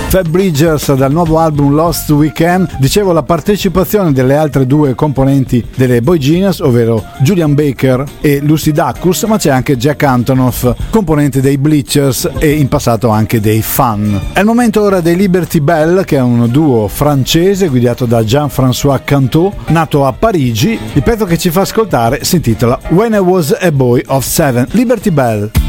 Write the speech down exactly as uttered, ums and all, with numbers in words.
Phoebe Bridgers dal nuovo album Lost Weekend. Dicevo, la partecipazione delle altre due componenti delle Boy Genius, ovvero Julian Baker e Lucy Dacus, ma c'è anche Jack Antonoff, componente dei Bleachers e in passato anche dei Fun. È il momento ora dei Liberty Bell, che è un duo francese guidato da Jean-François Cantot, nato a Parigi. Il pezzo che ci fa ascoltare si intitola When I Was a Boy of Seven. Liberty Bell.